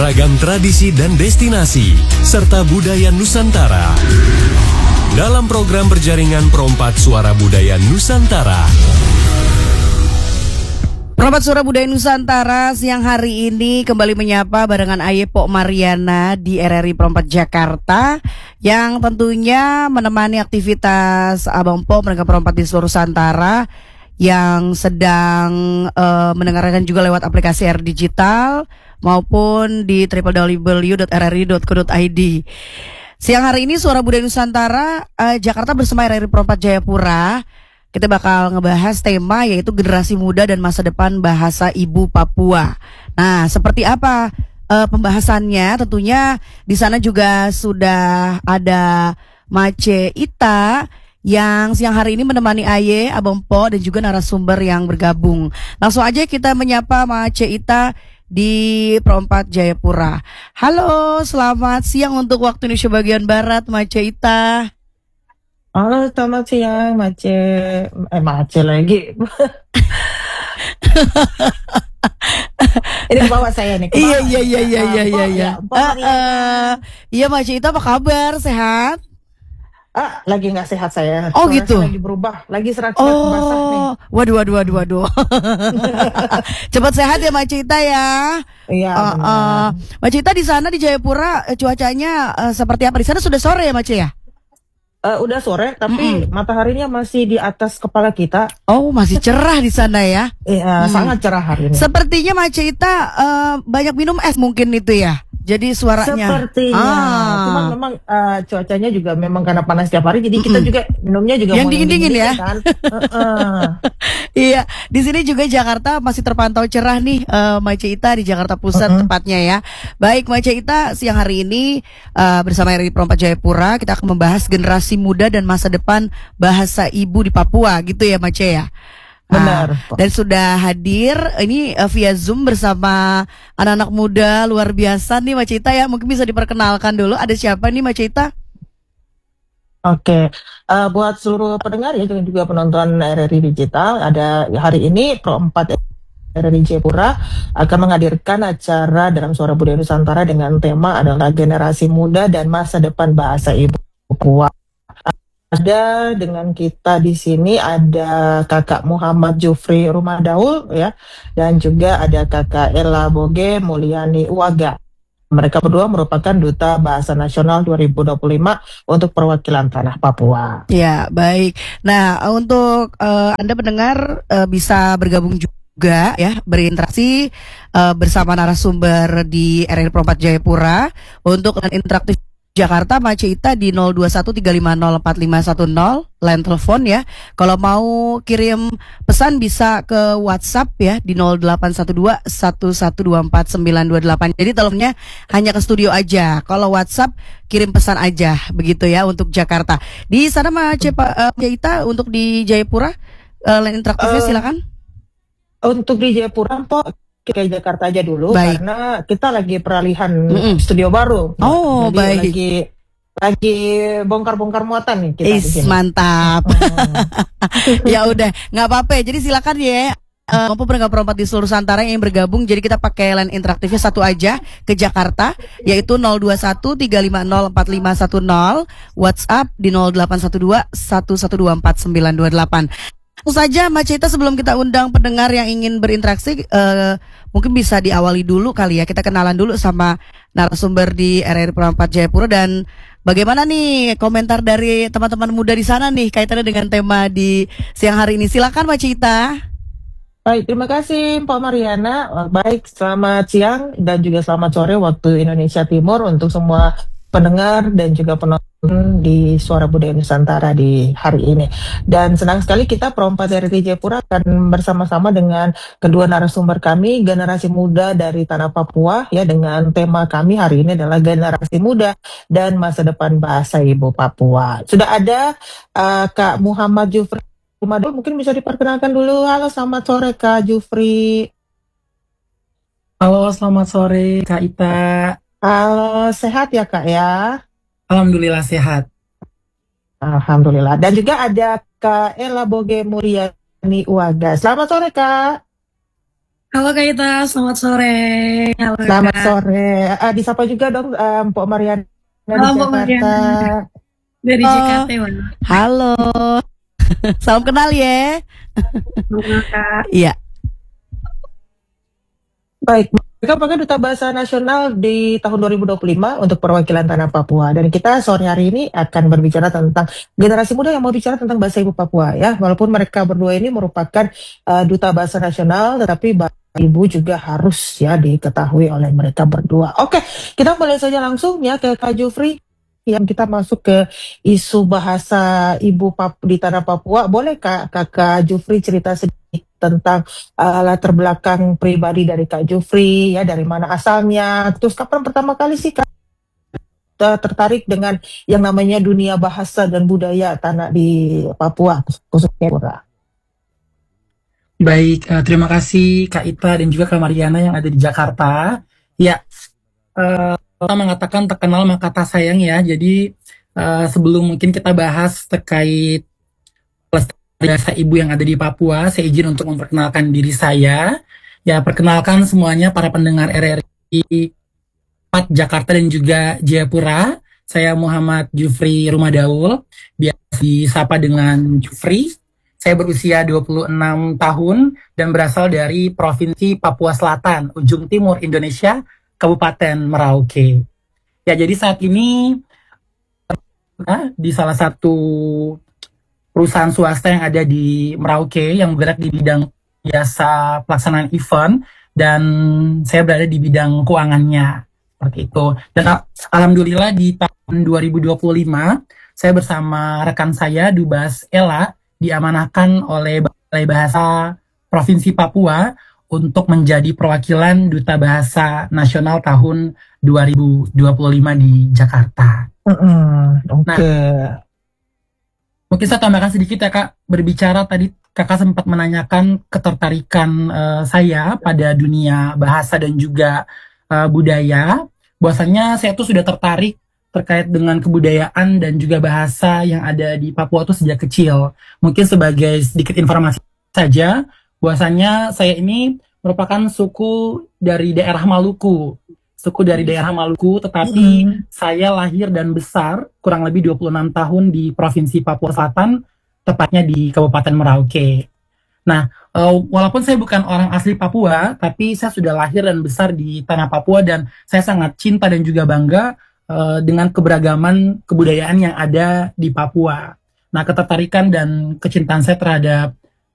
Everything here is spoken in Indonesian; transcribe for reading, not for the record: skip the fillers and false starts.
Ragam tradisi dan destinasi, serta budaya Nusantara. Dalam program berjaringan Perompak Suara Budaya Nusantara. Perompak Suara Budaya Nusantara siang hari ini kembali menyapa barengan Aye Pok Mariana di RRI Perompak Jakarta, yang tentunya menemani aktivitas Abang Po mereka perompak di seluruh Nusantara yang sedang mendengarkan juga lewat aplikasi R Digital maupun di www.rri.co.id. Siang hari ini Suara Budaya Nusantara Jakarta bersama RRI Perompak Jayapura, kita bakal ngebahas tema yaitu generasi muda dan masa depan bahasa ibu Papua. Nah, seperti apa pembahasannya? Tentunya di sana juga sudah ada Mace Ita yang siang hari ini menemani Aye, Abang Po, dan juga narasumber yang bergabung. Langsung aja kita menyapa Mace Ita di Perompak Jayapura. Halo, selamat siang untuk waktu Indonesia bagian Barat, Mace Ita. Halo, selamat siang, Mace. Mace lagi. Ini bawa saya nih. Iya. Iya, Mace Ita, apa kabar? Sehat? Lagi nggak sehat saya. Oh gitu. Lagi berubah, lagi serat-serat basah nih. Waduh. Cepat sehat ya Mbak Cita ya. Iya. Mbak Cita di sana di Jayapura cuacanya seperti apa? Di sana sudah sore ya Mbak Cita ya? Udah sore, tapi mataharinya masih di atas kepala kita. Oh, masih cerah di sana ya? Iya, sangat cerah hari ini. Sepertinya Mbak Cita banyak minum es mungkin itu ya? Jadi suaranya. Sepertinya. Cuman memang cuacanya juga memang karena panas tiap hari, jadi kita juga minumnya juga yang dingin-dingin ya. Kan? Iya, di sini juga Jakarta masih terpantau cerah nih, Mace Ita di Jakarta Pusat tepatnya ya. Baik, Mace Ita, siang hari ini bersama RRI Perompak Jayapura kita akan membahas generasi muda dan masa depan bahasa ibu di Papua, gitu ya Mace ya. Benar. Dan sudah hadir ini via Zoom bersama anak-anak muda luar biasa nih Mbak Cita ya. Mungkin bisa diperkenalkan dulu, ada siapa nih Mbak Cita? Oke, buat seluruh pendengar ya dan juga penonton RRI Digital, ada hari ini Perompak RRI Jayapura akan menghadirkan acara dalam Suara Budaya Nusantara dengan tema adalah generasi muda dan masa depan bahasa ibu Papua. Ada dengan kita di sini ada Kakak Muhammad Jufri Rumadaul ya, dan juga ada Kakak Ella Boge Mulyani Uwaga. Mereka berdua merupakan Duta Bahasa Nasional 2025 untuk perwakilan tanah Papua. Ya, baik. Nah, untuk Anda pendengar bisa bergabung juga ya, berinteraksi bersama narasumber di RRI Perompak Jayapura. Untuk interaktif Jakarta, Mace Ita di 0213504510 line telepon ya. Kalau mau kirim pesan bisa ke WhatsApp ya di 081211242928. Jadi teleponnya hanya ke studio aja. Kalau WhatsApp kirim pesan aja begitu ya untuk Jakarta. Di sana Mace Ita untuk di Jayapura line interaktifnya silakan. Untuk di Jayapura ke Jakarta aja dulu. Baik. Karena kita lagi peralihan studio baru. Oh, jadi baik. Lagi bongkar-bongkar muatan nih kita di sini. Mantap. Ya udah, nggak apa-apa. Jadi silakan ya. Mampu pendengar perompak di seluruh Nusantara yang bergabung. Jadi kita pakai line interaktifnya satu aja ke Jakarta, yaitu 0213504510, WhatsApp di 081211242928. Langsung saja Mbak Cita, sebelum kita undang pendengar yang ingin berinteraksi, mungkin bisa diawali dulu kali ya. Kita kenalan dulu sama narasumber di RRI Perompak Jayapura, dan bagaimana nih komentar dari teman-teman muda di sana nih kaitannya dengan tema di siang hari ini. Silakan Mbak Cita. Baik, terima kasih Pak Mariana. Baik, selamat siang dan juga selamat sore waktu Indonesia Timur untuk semua pendengar dan juga penonton di Suara Budaya Nusantara di hari ini. Dan senang sekali kita Perompak RRI Jayapura akan bersama-sama dengan kedua narasumber kami, generasi muda dari tanah Papua ya, dengan tema kami hari ini adalah generasi muda dan masa depan bahasa ibu Papua. Sudah ada Kak Muhammad Jufri Rumadaul, mungkin bisa diperkenalkan dulu. Halo, selamat sore Kak Jufri. Halo, selamat sore Kak Ita. Halo, sehat ya Kak ya? Alhamdulillah sehat. Alhamdulillah. Dan juga ada Kak Ella Boge Mulyani Uwaga. Selamat sore Kak. Halo Kak Ita, selamat sore. Halo Selamat Kak. sore. Disapa juga dong Mpok Mariana di Halo Mbak Jakarta. Mariana dari Oh. JKT, Wan. Halo. Salam kenal ya. Halo Kak. Iya. Baik, mereka merupakan Duta Bahasa Nasional di tahun 2025 untuk perwakilan tanah Papua. Dan kita sore hari ini akan berbicara tentang generasi muda yang mau bicara tentang bahasa ibu Papua ya. Walaupun mereka berdua ini merupakan Duta Bahasa Nasional, tetapi bahasa ibu juga harus ya diketahui oleh mereka berdua. Oke, kita mulai saja langsung ya ke Kak Jufri. Yang kita masuk ke isu bahasa ibu di tanah Papua. Boleh Kakak Jufri cerita sedikit tentang latar belakang pribadi dari Kak Jufri, ya dari mana asalnya, terus kapan pertama kali sih Kak tertarik dengan yang namanya dunia bahasa dan budaya tanah di Papua, khususnya Pura. Baik, terima kasih Kak Ita dan juga Kak Mariana yang ada di Jakarta. Ya, orang mengatakan tak kenal maka tak sayang ya. Jadi sebelum mungkin kita bahas terkait bahasa ibu yang ada di Papua, saya izin untuk memperkenalkan diri saya. Ya, perkenalkan semuanya para pendengar RRI 4 Jakarta dan juga Jayapura. Saya Muhammad Jufri Rumadaul, biasa disapa dengan Jufri. Saya berusia 26 tahun dan berasal dari Provinsi Papua Selatan, ujung timur Indonesia, Kabupaten Merauke. Ya, jadi saat ini di salah satu perusahaan swasta yang ada di Merauke yang bergerak di bidang jasa pelaksanaan event, dan saya berada di bidang keuangannya seperti itu. Dan alhamdulillah di tahun 2025 saya bersama rekan saya Dubas Ella diamanahkan oleh Balai Bahasa Provinsi Papua untuk menjadi perwakilan Duta Bahasa Nasional tahun 2025 di Jakarta. Oke. Mungkin saya tambahkan sedikit ya Kak, berbicara tadi Kakak sempat menanyakan ketertarikan saya pada dunia bahasa dan juga budaya. Bahwasanya saya tuh sudah tertarik terkait dengan kebudayaan dan juga bahasa yang ada di Papua itu sejak kecil. Mungkin sebagai sedikit informasi saja, bahwasanya saya ini merupakan suku dari daerah Maluku. Suku dari daerah Maluku, tetapi saya lahir dan besar kurang lebih 26 tahun di Provinsi Papua Selatan, tepatnya di Kabupaten Merauke. Nah, walaupun saya bukan orang asli Papua, tapi saya sudah lahir dan besar di tanah Papua dan saya sangat cinta dan juga bangga dengan keberagaman kebudayaan yang ada di Papua. Nah, ketertarikan dan kecintaan saya terhadap